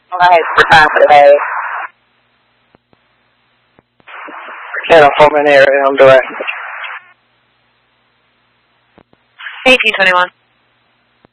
Alright, for time today. Channel 4 area on direct. 1821.